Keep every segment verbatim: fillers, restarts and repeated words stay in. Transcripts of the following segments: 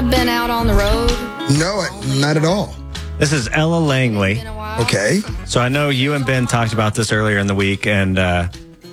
I've been out on the road. No, not at all. This is Ella Langley. Okay. So I know you and Ben talked about this earlier in the week, and uh,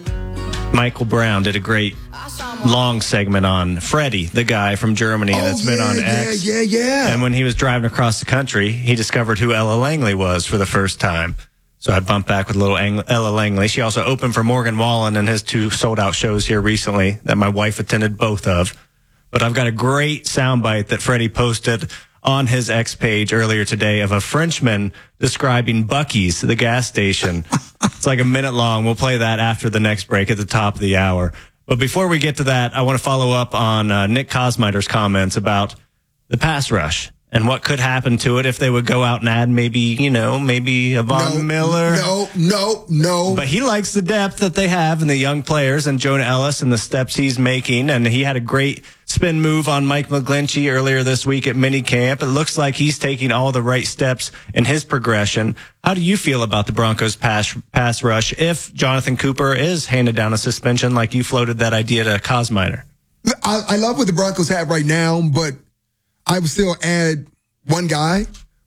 Michael Brown did a great long segment on Freddie, the guy from Germany oh, that's yeah, been on yeah, X. Yeah, yeah, yeah. And when he was driving across the country, he discovered who Ella Langley was for the first time. So I bumped back with little Ang- Ella Langley. She also opened for Morgan Wallen in his two sold-out shows here recently that my wife attended both of. But I've got a great soundbite that Freddie posted on his X page earlier today of a Frenchman describing Buc-ee's, the gas station. It's like a minute long. We'll play that after the next break at the top of the hour. But before we get to that, I want to follow up on uh, Nick Kosmiter's comments about the pass rush and what could happen to it if they would go out and add maybe, you know, maybe a Von no, Miller. No, no, no. But he likes the depth that they have and the young players and Jonah Ellis and the steps he's making. And he had a great spin move on Mike McGlinchey earlier this week at minicamp. It looks like he's taking all the right steps in his progression. How do you feel about the Broncos pass, pass rush if Jonathan Cooper is handed down a suspension like you floated that idea to Kosmiter? I, I love what the Broncos have right now, but I would still add one guy.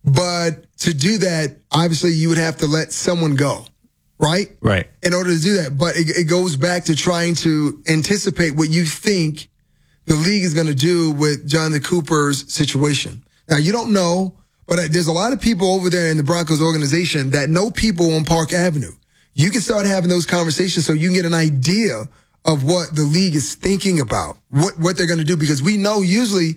But to do that, obviously you would have to let someone go, right? Right. In order to do that. But it, it goes back to trying to anticipate what you think the league is going to do with Jonathan Cooper's situation. Now, you don't know, but there's a lot of people over there in the Broncos organization that know people on Park Avenue. You can start having those conversations so you can get an idea of what the league is thinking about, what, what they're going to do, because we know usually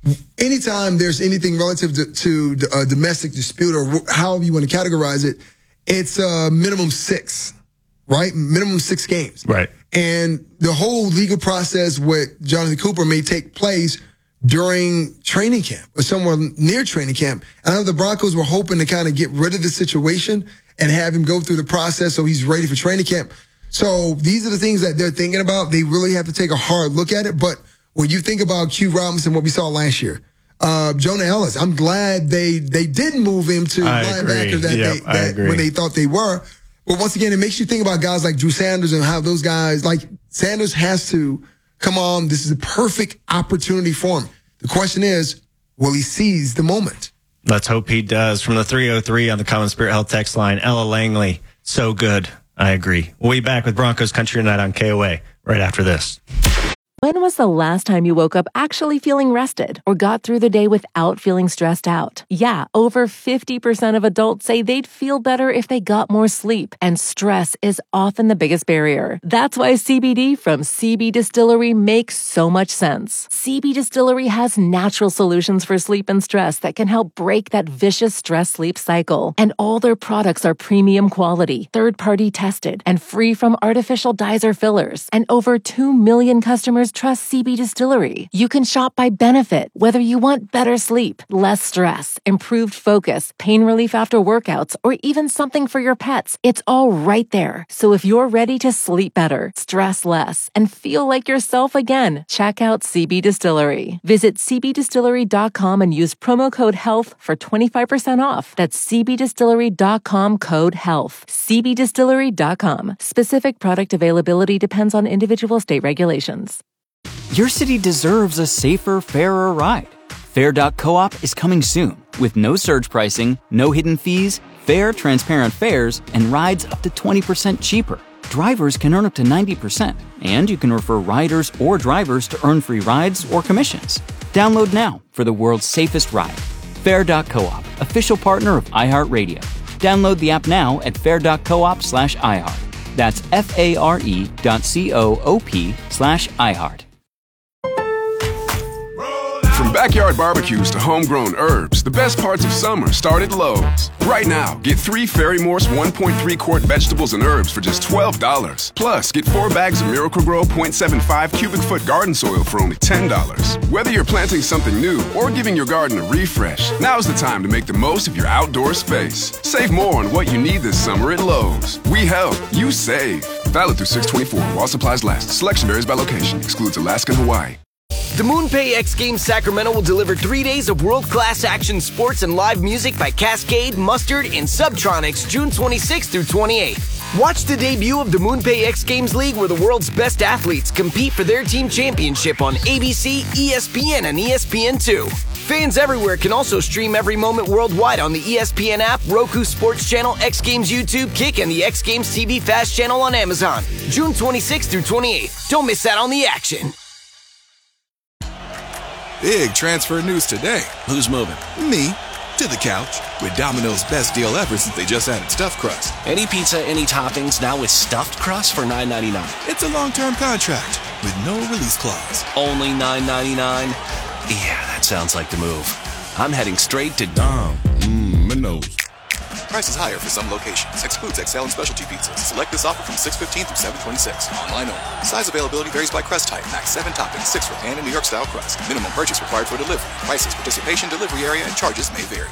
anytime there's anything relative to, to a domestic dispute or however you want to categorize it, it's a minimum six, right? Minimum six games. Right. And the whole legal process with Jonathan Cooper may take place during training camp or somewhere near training camp. I know the Broncos were hoping to kind of get rid of the situation and have him go through the process so he's ready for training camp. So these are the things that they're thinking about. They really have to take a hard look at it. But when you think about Q Robinson, what we saw last year, uh, Jonah Ellis, I'm glad they, they did move him to I linebacker agree. that Yep, they, that when they thought they were. But once again, it makes you think about guys like Drew Sanders and how those guys, like Sanders has to come on. This is a perfect opportunity for him. The question is, will he seize the moment? Let's hope he does. From the three oh three on the Common Spirit Health text line, Ella Langley, so good. I agree. We'll be back with Broncos Country Tonight on K O A right after this. When was the last time you woke up actually feeling rested or got through the day without feeling stressed out? Yeah, over fifty percent of adults say they'd feel better if they got more sleep, and stress is often the biggest barrier. That's why C B D from C B Distillery makes so much sense. C B Distillery has natural solutions for sleep and stress that can help break that vicious stress-sleep cycle. And all their products are premium quality, third-party tested, and free from artificial dyes or fillers. And over two million customers trust C B Distillery. You can shop by benefit, whether you want better sleep, less stress, improved focus, pain relief after workouts, or even something for your pets. It's all right there. So if you're ready to sleep better, stress less, and feel like yourself again, check out C B Distillery. Visit c b distillery dot com and use promo code HEALTH for twenty-five percent off. That's c b distillery dot com code HEALTH. c b distillery dot com. Specific product availability depends on individual state regulations. Your city deserves a safer, fairer ride. Fair dot coop is coming soon with no surge pricing, no hidden fees, fair, transparent fares, and rides up to twenty percent cheaper. Drivers can earn up to ninety percent, and you can refer riders or drivers to earn free rides or commissions. Download now for the world's safest ride. Fair dot coop, official partner of iHeartRadio. Download the app now at fair dot coop slash iHeart. That's F-A-R-E dot C-O-O-P slash iHeart. From backyard barbecues to homegrown herbs, the best parts of summer start at Lowe's. Right now, get three Ferry Morse one point three quart vegetables and herbs for just twelve dollars. Plus, get four bags of Miracle-Gro zero point seven five cubic foot garden soil for only ten dollars. Whether you're planting something new or giving your garden a refresh, now's the time to make the most of your outdoor space. Save more on what you need this summer at Lowe's. We help, you save. Valid through six twenty-four while supplies last. Selection varies by location. Excludes Alaska and Hawaii. The MoonPay X Games Sacramento will deliver three days of world-class action sports and live music by Cascade, Mustard, and Subtronics June twenty-sixth through twenty-eighth. Watch the debut of the MoonPay X Games League, where the world's best athletes compete for their team championship on A B C, E S P N, and E S P N two. Fans everywhere can also stream every moment worldwide on the E S P N app, Roku Sports Channel, X Games YouTube, Kick, and the X Games T V Fast channel on Amazon. June twenty-sixth through twenty-eighth. Don't miss out on the action. Big transfer news today. Who's moving? Me. To the couch. With Domino's best deal ever since they just added stuffed crust. Any pizza, any toppings, now with stuffed crust for nine ninety-nine. It's a long-term contract with no release clause. Only nine ninety-nine? Yeah, that sounds like the move. I'm heading straight to Dom. Mmm, Minos. Prices higher for some locations. Excludes X L and specialty pizzas. Select this offer from six fifteen through seven twenty-six. Online only. Size availability varies by crust type. Max seven toppings, six for pan and New York style crust. Minimum purchase required for delivery. Prices, participation, delivery area, and charges may vary.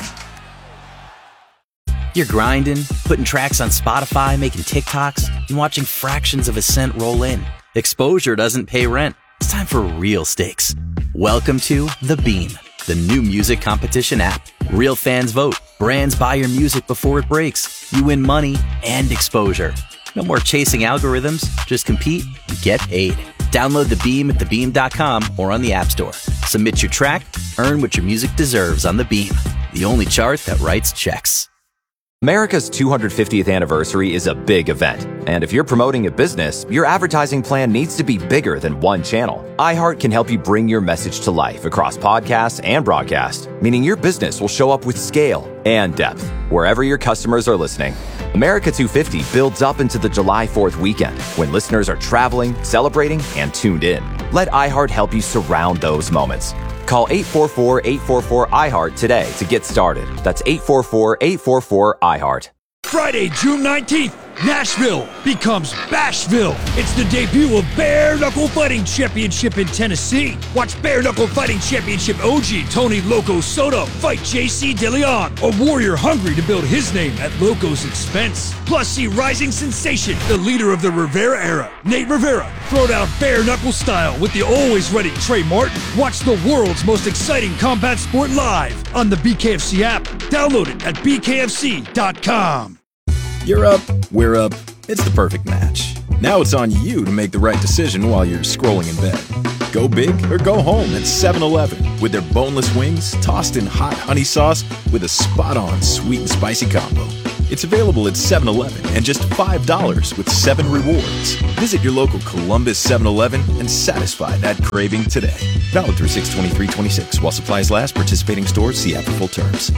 You're grinding, putting tracks on Spotify, making TikToks, and watching fractions of a cent roll in. Exposure doesn't pay rent. It's time for real stakes. Welcome to The Beam, the new music competition app. Real fans vote. Brands buy your music before it breaks. You win money and exposure. No more chasing algorithms. Just compete and get paid. Download The Beam at the beam dot com or on the App Store. Submit your track. Earn what your music deserves on The Beam, the only chart that writes checks. America's two hundred fiftieth anniversary is a big event, and if you're promoting a business, your advertising plan needs to be bigger than one channel. iHeart can help you bring your message to life across podcasts and broadcast, meaning your business will show up with scale and depth wherever your customers are listening. America two fifty builds up into the July fourth weekend when listeners are traveling, celebrating, and tuned in. Let iHeart help you surround those moments. Call eight four four, eight four four, I heart today to get started. That's eight four four, eight four four, I heart. Friday, June nineteenth, Nashville becomes Bashville. It's the debut of Bare Knuckle Fighting Championship in Tennessee. Watch Bare Knuckle Fighting Championship O G Tony Loco Soto fight J C DeLeon, a warrior hungry to build his name at Loco's expense. Plus, see rising sensation, the leader of the Rivera era, Nate Rivera, throw down bare knuckle style with the always ready Trey Martin. Watch the world's most exciting combat sport live on the B K F C app. Download it at b k f c dot com. You're up, we're up. It's the perfect match. Now it's on you to make the right decision while you're scrolling in bed. Go big or go home at seven eleven with their boneless wings tossed in hot honey sauce with a spot-on sweet and spicy combo. It's available at seven eleven and just five dollars with seven rewards. Visit your local Columbus seven eleven and satisfy that craving today. Valid through six twenty-three twenty-six. While supplies last, participating stores see app for full terms.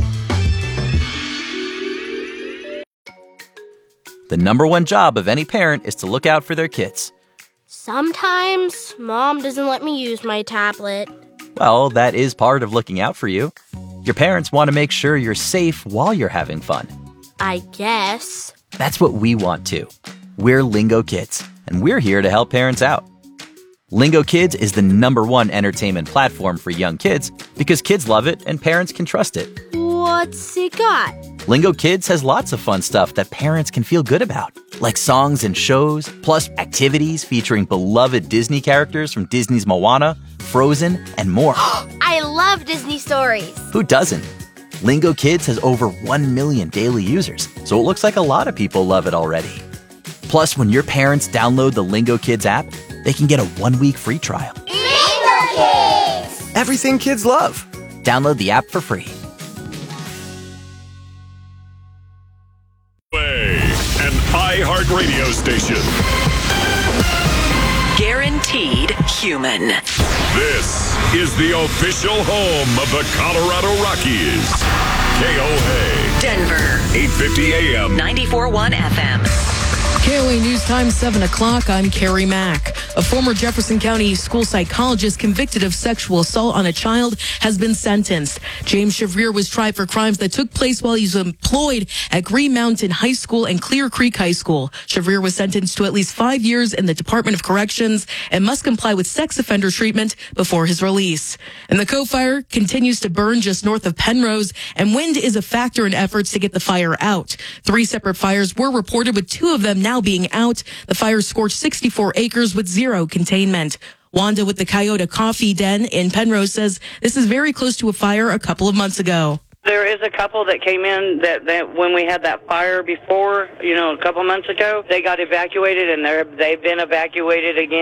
The number one job of any parent is to look out for their kids. Sometimes Mom doesn't let me use my tablet. Well, that is part of looking out for you. Your parents want to make sure you're safe while you're having fun. I guess. That's what we want too. We're Lingo Kids, and we're here to help parents out. Lingo Kids is the number one entertainment platform for young kids because kids love it and parents can trust it. What's it got? Lingo Kids has lots of fun stuff that parents can feel good about, like songs and shows, plus activities featuring beloved Disney characters from Disney's Moana, Frozen, and more. I love Disney stories. Who doesn't? Lingo Kids has over one million daily users, so it looks like a lot of people love it already. Plus, when your parents download the Lingo Kids app, they can get a one-week free trial. Lingo Kids! Everything kids love. Download the app for free. An iHeart radio station. Guaranteed human. This is the official home of the Colorado Rockies. K O A. Denver. eight fifty A M. ninety-four point one F M. K O A News Time, seven o'clock. I'm Carrie Mack. A former Jefferson County school psychologist convicted of sexual assault on a child has been sentenced. James Chevrier was tried for crimes that took place while he was employed at Green Mountain High School and Clear Creek High School. Chevrier was sentenced to at least five years in the Department of Corrections and must comply with sex offender treatment before his release. And the Cove Fire continues to burn just north of Penrose, and wind is a factor in efforts to get the fire out. Three separate fires were reported, with two of them now being out. The fire scorched sixty-four acres with zero containment. Wanda with the Coyote Coffee Den in Penrose says this is very close to a fire a couple of months ago. There is a couple that came in that, that when we had that fire before, you know, a couple months ago, they got evacuated and they're, they've been evacuated again.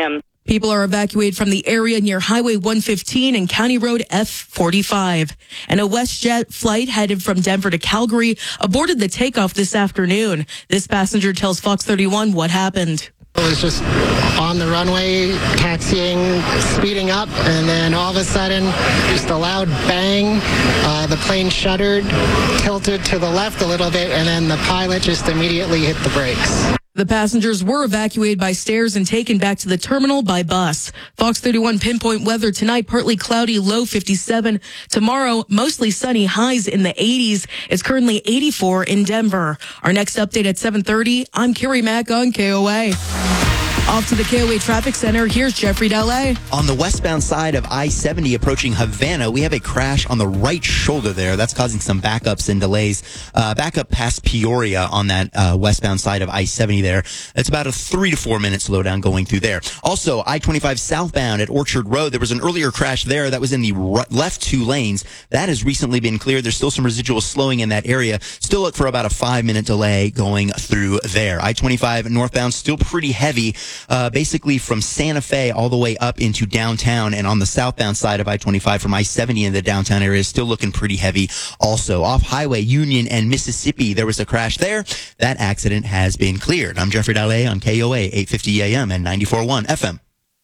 People are evacuated from the area near Highway one fifteen and County Road F forty-five. And a WestJet flight headed from Denver to Calgary aborted the takeoff this afternoon. This passenger tells Fox thirty-one what happened. It was just on the runway, taxiing, speeding up, and then all of a sudden, just a loud bang. Uh, the plane shuddered, tilted to the left a little bit, and then the pilot just immediately hit the brakes. The passengers were evacuated by stairs and taken back to the terminal by bus. Fox thirty-one pinpoint weather tonight, partly cloudy, low fifty-seven. Tomorrow, mostly sunny, highs in the eighties. It's currently eighty-four in Denver. Our next update at seven thirty. I'm Carrie Mack on K O A. Off to the K O A Traffic Center, here's Jeffrey Dalley. On the westbound side of I seventy approaching Havana, we have a crash on the right shoulder there. That's causing some backups and delays. Uh, back up past Peoria on that uh, westbound side of I seventy there. It's about a three to four minute slowdown going through there. Also, I twenty-five southbound at Orchard Road, there was an earlier crash there that was in the right, left two lanes. That has recently been cleared. There's still some residual slowing in that area. Still look for about a five minute delay going through there. I twenty-five northbound still pretty heavy. Uh, basically from Santa Fe all the way up into downtown, and on the southbound side of I twenty-five from I seventy in the downtown area is still looking pretty heavy. Also, off Highway Union and Mississippi, there was a crash there. That accident has been cleared. I'm Jeffrey Dalley on K O A eight fifty A M and ninety-four point one F M.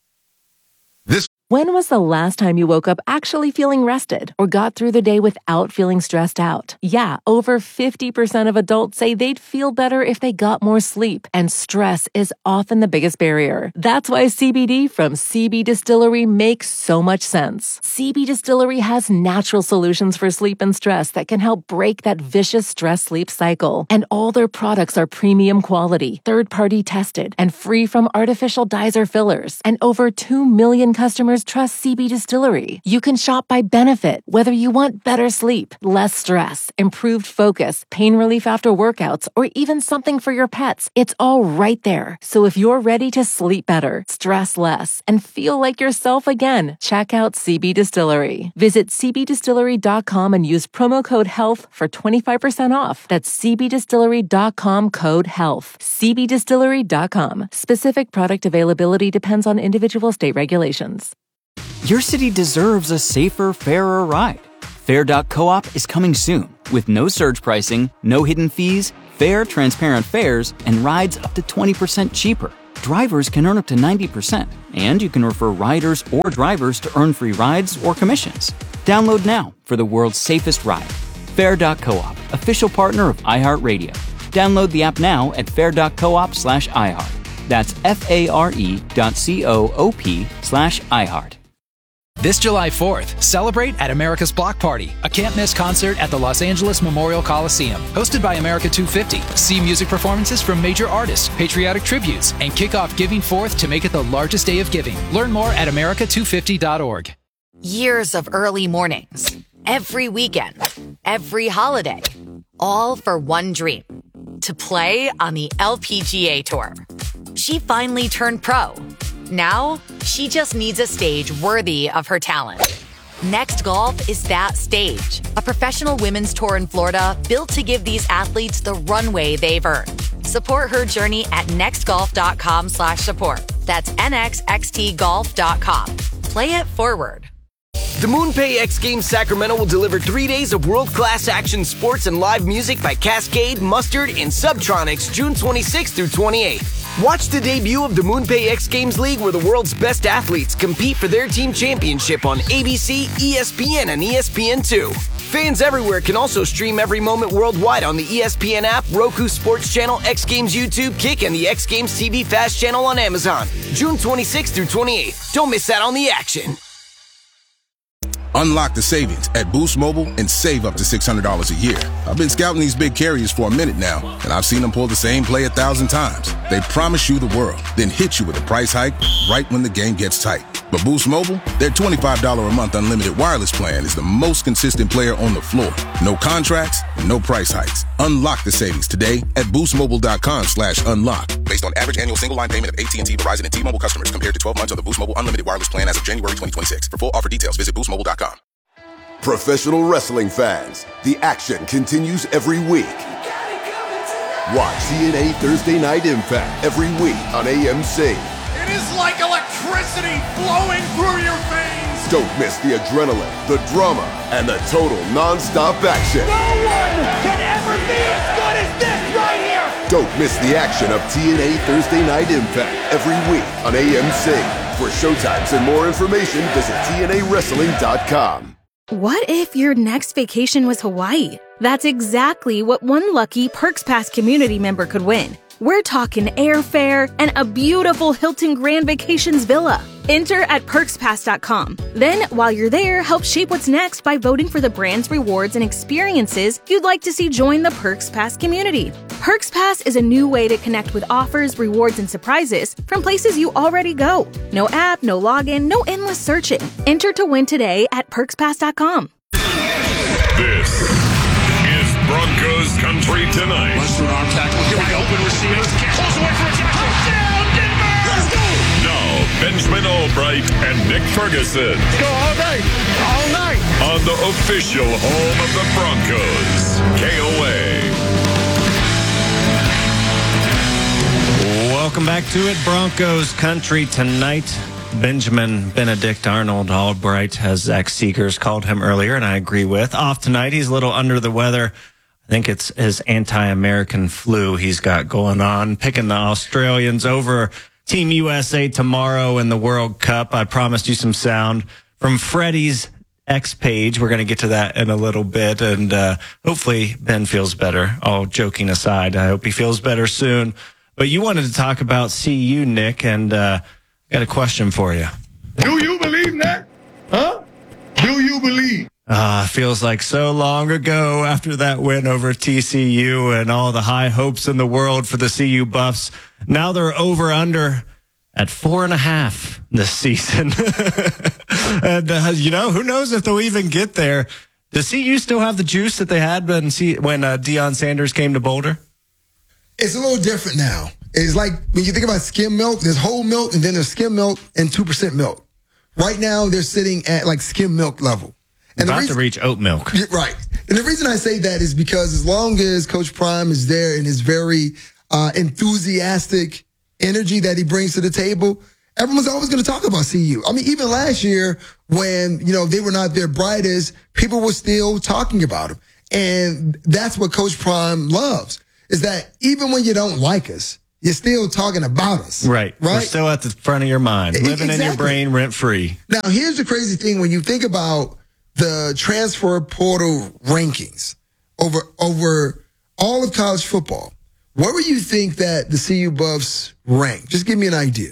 This When was the last time you woke up actually feeling rested or got through the day without feeling stressed out? Yeah, over fifty percent of adults say they'd feel better if they got more sleep, and stress is often the biggest barrier. That's why C B D from C B Distillery makes so much sense. C B Distillery has natural solutions for sleep and stress that can help break that vicious stress-sleep cycle. And all their products are premium quality, third-party tested, and free from artificial dyes or fillers. And over two million customers trust C B Distillery. You can shop by benefit, whether you want better sleep, less stress, improved focus, pain relief after workouts, or even something for your pets. It's all right there. So if you're ready to sleep better, stress less, and feel like yourself again, check out C B Distillery. Visit c b distillery dot com and use promo code HEALTH for twenty-five percent off. That's c b distillery dot com code HEALTH. c b distillery dot com. Specific product availability depends on individual state regulations. Your city deserves a safer, fairer ride. Fair dot coop is coming soon with no surge pricing, no hidden fees, fair, transparent fares, and rides up to twenty percent cheaper. Drivers can earn up to ninety percent, and you can refer riders or drivers to earn free rides or commissions. Download now for the world's safest ride. Fair dot coop, official partner of iHeartRadio. Download the app now at fair dot coop slash iHeart. That's F-A-R-E dot C-O-O-P slash iHeart. This July fourth, celebrate at America's Block Party, a can't-miss concert at the Los Angeles Memorial Coliseum. Hosted by America two fifty. See music performances from major artists, patriotic tributes, and kick off Giving Fourth to make it the largest day of giving. Learn more at america two fifty dot org. Years of early mornings, every weekend, every holiday, all for one dream, to play on the L P G A Tour. She finally turned pro. Now, she just needs a stage worthy of her talent. Next Golf is that stage. A professional women's tour in Florida built to give these athletes the runway they've earned. Support her journey at nextgolf.com slash support. That's nxxt golf dot com. Play it forward. The MoonPay X Games Sacramento will deliver three days of world-class action sports and live music by Cascade, Mustard, and Subtronics June twenty-sixth through twenty-eighth. Watch the debut of the MoonPay X Games League, where the world's best athletes compete for their team championship on A B C, E S P N, and E S P N two. Fans everywhere can also stream every moment worldwide on the E S P N app, Roku Sports Channel, X Games YouTube, Kick, and the X Games T V Fast Channel on Amazon. June twenty-sixth through twenty-eighth. Don't miss out on the action. Unlock the savings at Boost Mobile and save up to six hundred dollars a year. I've been scouting these big carriers for a minute now, and I've seen them pull the same play a thousand times. They promise you the world, then hit you with a price hike right when the game gets tight. But Boost Mobile, their twenty-five dollars a month unlimited wireless plan is the most consistent player on the floor. No contracts, no price hikes. Unlock the savings today at boostmobile.com slash unlock. Based on average annual single line payment of A T and T, Verizon, and T-Mobile customers compared to twelve months of the Boost Mobile unlimited wireless plan as of January twenty twenty-six. For full offer details, visit boost mobile dot com. Professional wrestling fans, the action continues every week. Watch T N A Thursday Night Impact every week on A M C. It is like electricity flowing through your veins. Don't miss the adrenaline, the drama, and the total non-stop action. No one can ever be as good as this right here. Don't miss the action of T N A Thursday Night Impact every week on A M C. For showtimes and more information, visit T N A wrestling dot com. What if your next vacation was Hawaii? That's exactly what one lucky Perks Pass community member could win. We're talking airfare and a beautiful Hilton Grand Vacations villa. Enter at perks pass dot com. Then, while you're there, help shape what's next by voting for the brands, rewards, and experiences you'd like to see join the Perks Pass community. Perks Pass is a new way to connect with offers, rewards, and surprises from places you already go. No app, no login, no endless searching. Enter to win today at perks pass dot com. This is Broncos Country Tonight. Mustard arm tackle. Here we go. Open receivers. Close away for a tackle. Touchdown, Denver! Let's go! Now, Benjamin Albright and Nick Ferguson. Let's go all day, all night. On the official home of the Broncos, K O A. Welcome back to it, Broncos Country Tonight. Benjamin Benedict Arnold Albright, as Zach Seegers called him earlier, and I agree with. Off tonight, he's a little under the weather. I think it's his anti-American flu he's got going on. Picking the Australians over Team U S A tomorrow in the World Cup. I promised you some sound from Freddie's X page. We're going to get to that in a little bit, and uh, hopefully Ben feels better. All joking aside, I hope he feels better soon. But you wanted to talk about C U, Nick, and uh, got a question for you. Do you believe that? Huh? Do you believe? Ah, uh, feels like so long ago after that win over T C U and all the high hopes in the world for the C U Buffs. Now they're over under at four and a half this season. and, uh, you know, who knows if they'll even get there. Does C U still have the juice that they had when, C- when uh, Deion Sanders came to Boulder? It's a little different now. It's like when you think about skim milk, there's whole milk and then there's skim milk and two percent milk. Right now, they're sitting at like skim milk level. And About the reason, to reach oat milk. Right. And the reason I say that is because as long as Coach Prime is there and his very uh, enthusiastic energy that he brings to the table, everyone's always going to talk about C U. I mean, even last year when, you know, they were not their brightest, people were still talking about them. And that's what Coach Prime loves, is that even when you don't like us, you're still talking about us. Right. Right. We're still at the front of your mind, living Exactly. in your brain rent free. Now, here's the crazy thing. When you think about the transfer portal rankings over, over all of college football, where would you think that the C U Buffs rank? Just give me an idea.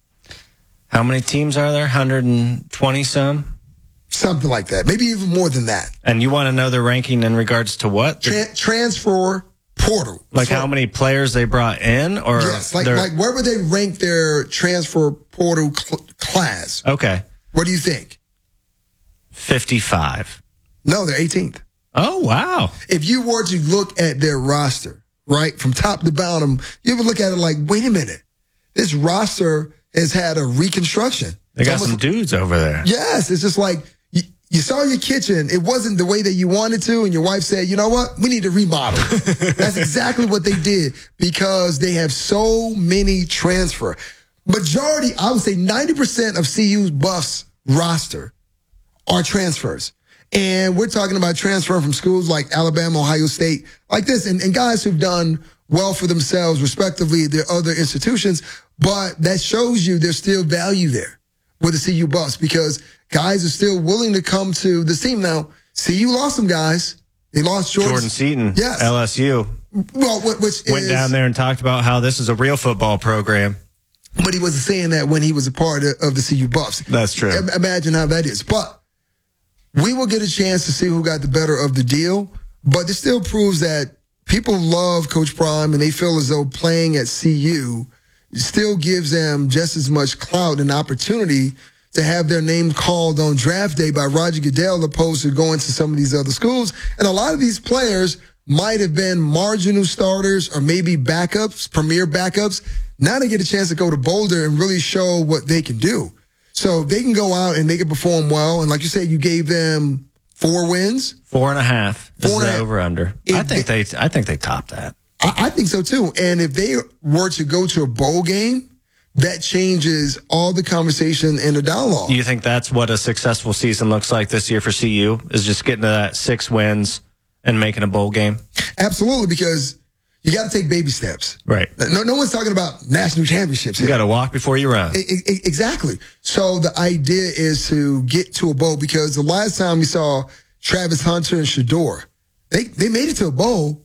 How many teams are there? one hundred twenty some? Something like that. Maybe even more than that. And you want to know their ranking in regards to what? Tra- transfer portal. Like so, how many players they brought in? Or yes, like, like where would they rank their transfer portal cl- class? Okay. What do you think? fifty-five. No, they're eighteenth. Oh, wow. If you were to look at their roster, right, from top to bottom, you ever look at it like, wait a minute, this roster has had a reconstruction. They got some dudes over there. Yes, it's just like, you, you saw your kitchen, it wasn't the way that you wanted to, and your wife said, you know what, we need to remodel. That's exactly what they did, because they have so many transfer. Majority, I would say ninety percent of C U's Buffs roster are transfers. And we're talking about transfer from schools like Alabama, Ohio State, like this, and, and guys who've done well for themselves, respectively, their other institutions. But that shows you there's still value there with the C U Buffs, because guys are still willing to come to the team. Now, C U lost some guys. They lost Jordan, Jordan Seaton, yes. L S U. Well, which went is, down there and talked about how this is a real football program. But he wasn't saying that when he was a part of, of the C U Buffs. That's true. I, imagine how that is. But we will get a chance to see who got the better of the deal. But it still proves that people love Coach Prime, and they feel as though playing at C U still gives them just as much clout and opportunity to have their name called on draft day by Roger Goodell, opposed to going to some of these other schools. And a lot of these players might have been marginal starters or maybe backups, premier backups. Now they get a chance to go to Boulder and really show what they can do. So they can go out and they can perform well. And like you said, you gave them four wins. Four and a half. This Four is and a half. over under. I think they, I think they topped that. I, I think so too. And if they were to go to a bowl game, that changes all the conversation and the dialogue. You think that's what a successful season looks like this year for C U, is just getting to that six wins and making a bowl game? Absolutely, because you got to take baby steps. Right. No, no one's talking about national championships. You got to walk before you run. I, I, exactly. So the idea is to get to a bowl, because the last time we saw Travis Hunter and Shedeur, they, they made it to a bowl,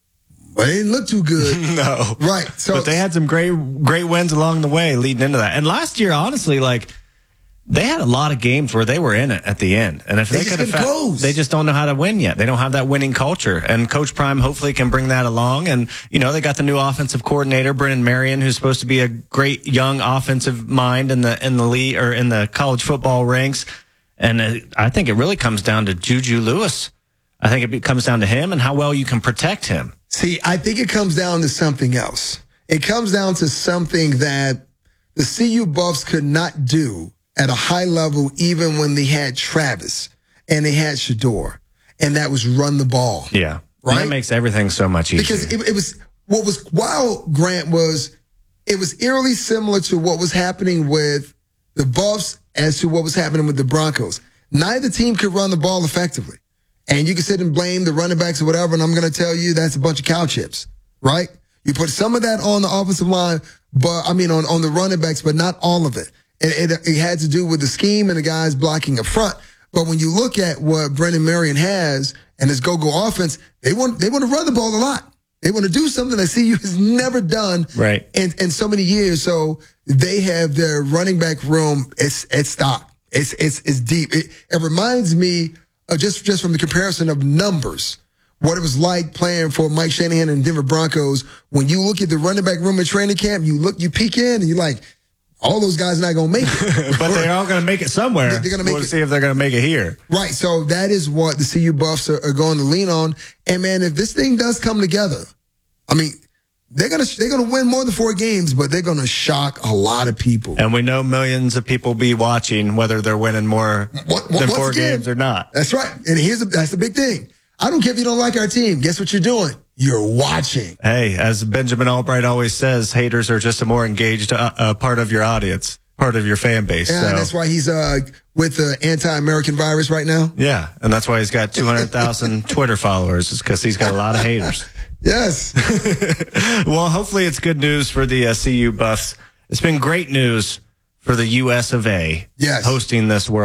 but it didn't look too good. No. Right. So, but they had some great great wins along the way leading into that. And last year, honestly, like, they had a lot of games where they were in it at the end. And if They they, just could have, get close. they just don't know how to win yet. They don't have that winning culture. And Coach Prime hopefully can bring that along. And, you know, they got the new offensive coordinator, Brennan Marion, who's supposed to be a great young offensive mind in the, in the league or in the college football ranks. And uh, I think it really comes down to Juju Lewis. I think it comes down to him and how well you can protect him. See, I think it comes down to something else. It comes down to something that the C U Buffs could not do at a high level, even when they had Travis and they had Shedeur, and that was run the ball. Yeah. Right? That makes everything so much easier. Because it, it was, what was wild, Grant, was it was eerily similar to what was happening with the Buffs as to what was happening with the Broncos. Neither team could run the ball effectively. And you can sit and blame the running backs or whatever, and I'm going to tell you that's a bunch of cow chips, right? You put some of that on the offensive line, but I mean on, on the running backs, but not all of it. It, it. it had to do with the scheme and the guys blocking up front. But when you look at what Brennan Marion has and his go-go offense, they want they want to run the ball a lot. They want to do something that C U has never done right. in, in so many years. So they have their running back room. It's it's stocked. It's it's it's deep. It, it reminds me of just just from the comparison of numbers, what it was like playing for Mike Shanahan and Denver Broncos. When you look at the running back room at training camp, you look, you peek in, and you're like, all those guys are not going to make it. But they're all going to make it somewhere. They're going to make we'll it. see if they're going to make it here. Right. So that is what the C U Buffs are, are going to lean on. And man, if this thing does come together, I mean, they're going to they're going to win more than four games, but they're going to shock a lot of people. And we know millions of people be watching whether they're winning more what, what, than four again, games or not. That's right. And here's the, that's the big thing. I don't care if you don't like our team. Guess what you're doing? You're watching. Hey, as Benjamin Albright always says, haters are just a more engaged uh, uh, part of your audience, part of your fan base. Yeah, so. and that's why he's uh, with the anti-American virus right now. Yeah, and that's why he's got two hundred thousand Twitter followers, is because he's got a lot of haters. Yes. Well, hopefully it's good news for the uh, C U Buffs. It's been great news for the U S of A yes. hosting this World